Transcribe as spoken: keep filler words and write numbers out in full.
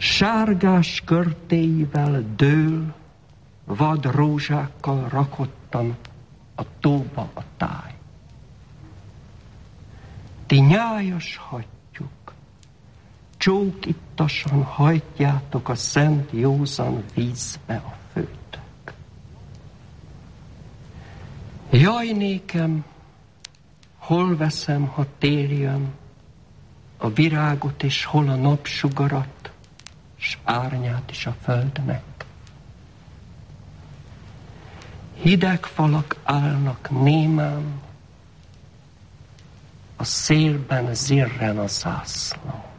Sárgás körtéivel dől, vad rózsákkal rakottan a tóba a táj. Ti nyájas hattyúk, csókittasan hajtjátok a szent józan vízbe a főtök. Jaj nékem, hol veszem, ha tél jön, a virágot és hol a napsugarat, s árnyát is a földnek. Hideg falak állnak némán, a szélben zirren a zászló.